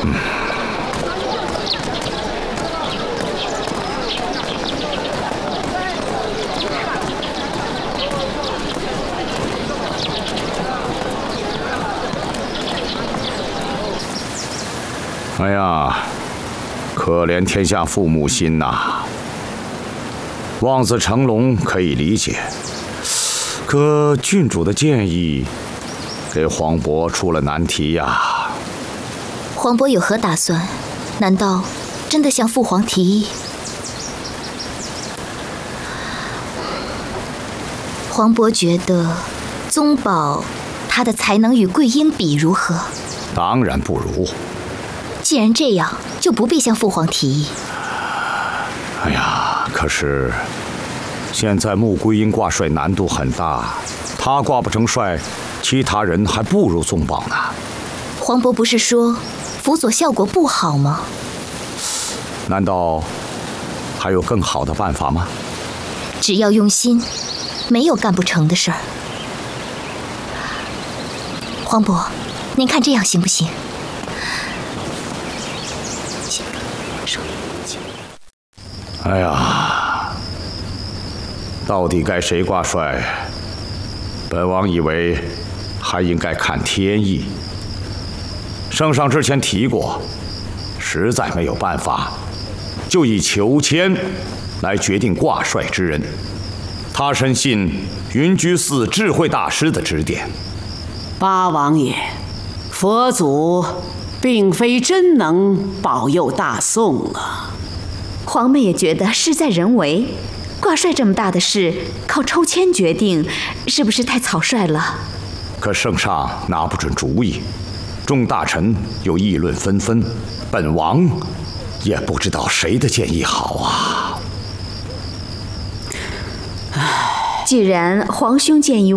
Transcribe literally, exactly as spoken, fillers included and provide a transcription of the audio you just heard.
哎呀，可怜天下父母心呐！望子成龙可以理解，可郡主的建议给黄渤出了难题呀。 黄渤有何打算？难道真的向父皇提议？黄渤觉得宗保他的才能与桂英比如何？ 当然不如。 既然这样，就不必向父皇提议。 哎呀，可是现在穆桂英挂帅难度很大，他挂不成帅，其他人还不如宗保呢。 黄渤不是说辅佐效果不好吗？ 难道还有更好的办法吗？ 只要用心，没有干不成的事儿。黄渤，您看这样行不行？ 哎呀，到底该谁挂帅？本王以为还应该看天意。圣上之前提过，实在没有办法，就以裘千来决定挂帅之人。他深信云居寺智慧大师的指点。 八王爷，佛祖并非真能保佑大宋啊。 皇妹也觉得事在人为，挂帅这么大的事，靠抽签决定，是不是太草率了？ 可圣上拿不准主意，众大臣又议论纷纷，本王也不知道谁的建议好啊。 既然皇兄建议